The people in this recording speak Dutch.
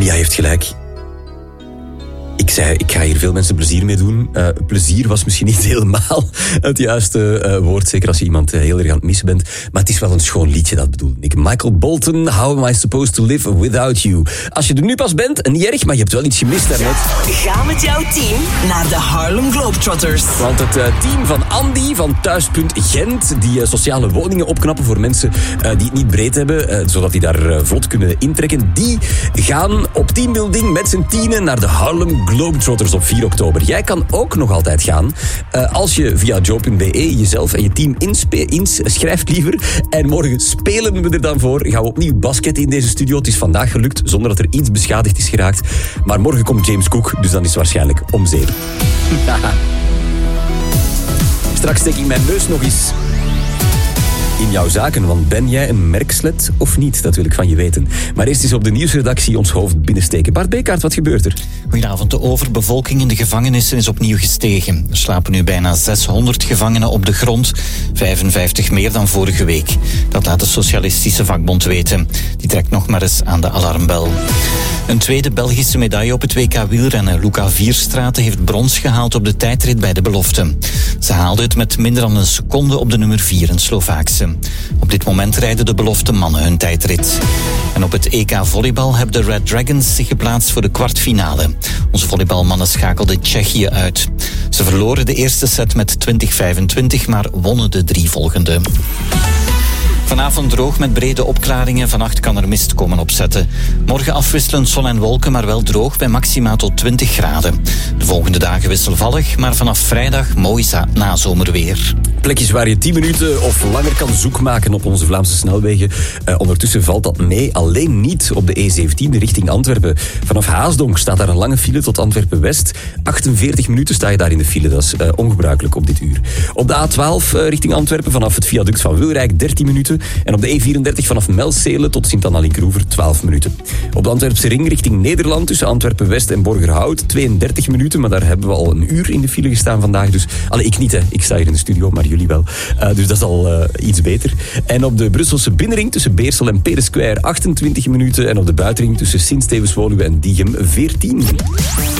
Julia heeft gelijk. Ik zei, ik ga hier veel mensen plezier mee doen. Plezier was misschien niet helemaal het juiste woord. Zeker als je iemand heel erg aan het missen bent. Maar het is wel een schoon liedje, dat bedoelde ik. Michael Bolton, How Am I Supposed to Live Without You? Als je er nu pas bent, niet erg, maar je hebt wel iets gemist daarnet. Ga met jouw team naar de Harlem Globetrotters. Want het team van Andy van Thuispunt Gent, die sociale woningen opknappen voor mensen die het niet breed hebben, zodat die daar vlot kunnen intrekken, die gaan op teambuilding met z'n tienen naar de Harlem Globetrotters op 4 oktober. Jij kan ook nog altijd gaan als je via joe.be jezelf en je team inschrijft liever. En morgen spelen we er dan voor. Gaan we opnieuw basketten in deze studio. Het is vandaag gelukt zonder dat er iets beschadigd is geraakt. Maar morgen komt James Cook, dus dan is het waarschijnlijk om 7. Straks steek ik mijn neus nog eens in jouw zaken, want ben jij een merkslet of niet? Dat wil ik van je weten. Maar eerst eens op de nieuwsredactie ons hoofd binnensteken. Bart Bekaert, wat gebeurt er? Goedenavond. De overbevolking in de gevangenissen is opnieuw gestegen. Er slapen nu bijna 600 gevangenen op de grond, 55 meer dan vorige week. Dat laat de Socialistische Vakbond weten. Die trekt nog maar eens aan de alarmbel. Een tweede Belgische medaille op het WK wielrennen. Luca Vierstraten heeft brons gehaald op de tijdrit bij de belofte. Ze haalde het met minder dan een seconde op de nummer 4, een Slovaakse. Op dit moment rijden de belofte mannen hun tijdrit. En op het EK volleybal hebben de Red Dragons zich geplaatst voor de kwartfinale. Onze volleybalmannen schakelden Tsjechië uit. Ze verloren de eerste set met 20-25, maar wonnen de 3 volgende. Vanavond droog met brede opklaringen. Vannacht kan er mist komen opzetten. Morgen afwisselend zon en wolken, maar wel droog bij maxima tot 20 graden. De volgende dagen wisselvallig, maar vanaf vrijdag mooi nazomerweer. Plekjes waar je 10 minuten of langer kan zoek maken op onze Vlaamse snelwegen. Ondertussen valt dat mee. Alleen niet op de E17 richting Antwerpen. Vanaf Haasdonk staat daar een lange file tot Antwerpen-West. 48 minuten sta je daar in de file. Dat is ongebruikelijk op dit uur. Op de A12 richting Antwerpen vanaf het viaduct van Wilrijk 13 minuten. En op de E34 vanaf Melcelen tot Sint-Anna-Linkeroever 12 minuten. Op de Antwerpse ring richting Nederland tussen Antwerpen-West en Borgerhout 32 minuten. Maar daar hebben we al een uur in de file gestaan vandaag. Dus, ik niet, hè. Ik sta hier in de studio, maar jullie wel. Dus dat is al iets beter. En op de Brusselse binnenring tussen Beersel en Pere Square 28 minuten. En op de buitenring tussen Sint-Stevens-Woluwe en Diegem 14.